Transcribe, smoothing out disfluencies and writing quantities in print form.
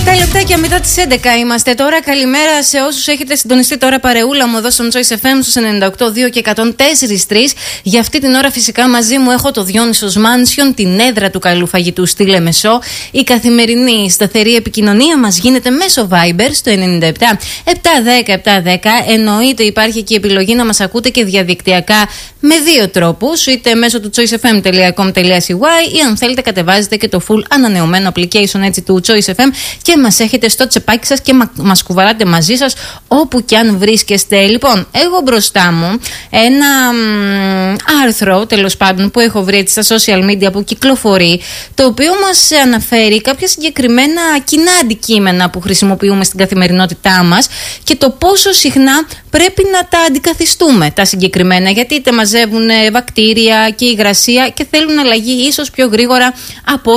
7 λεπτάκια μετά τις 11 είμαστε τώρα. Καλημέρα σε όσους έχετε συντονιστεί τώρα παρεούλα μου εδώ στον Choice FM στους 98.2 και 104.3. Για αυτή την ώρα φυσικά μαζί μου έχω το Διόνυσος Μάνσιον, την έδρα του καλού φαγητού στη Λεμεσό. Η καθημερινή σταθερή επικοινωνία μας γίνεται μέσω Viber στο 97 710 710. Εννοείται υπάρχει και η επιλογή να μας ακούτε και διαδικτυακά με δύο τρόπους, είτε μέσω του choicefm.com.cy ή αν θέλετε κατεβάζετε και το full ανανεωμένο application έτσι του Choice FM και μας έχετε στο τσεπάκι σας και μας κουβαράτε μαζί σας όπου και αν βρίσκεστε. Λοιπόν, έχω μπροστά μου ένα άρθρο τέλος πάντων που έχω βρει έτσι στα social media που κυκλοφορεί, το οποίο μας αναφέρει κάποια συγκεκριμένα κοινά αντικείμενα που χρησιμοποιούμε στην καθημερινότητά μας και το πόσο συχνά πρέπει να τα αντικαθιστούμε τα συγκεκριμένα, γιατί είτε μαζεύουν βακτήρια και υγρασία και θέλουν αλλαγή ίσως πιο γρήγορα από